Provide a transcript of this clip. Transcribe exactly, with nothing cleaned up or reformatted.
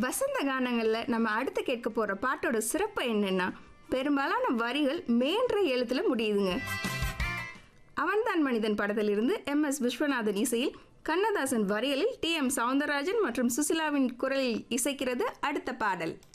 வசந்த கானங்களில் நம்ம அடுத்து கேட்க போகிற பாட்டோட சிறப்பு என்னென்னா பெரும்பாலான வரிகள் மேன்ற எழுத்தில் முடியுதுங்க. அவன்தான் மனிதன் படத்திலிருந்து எம் எஸ் விஸ்வநாதன் இசையில் கண்ணதாசன் வரிகளில் டி எம் சௌந்தரராஜன் மற்றும் சுசிலாவின் குரலில் இசைக்கிறது அடுத்த பாடல்.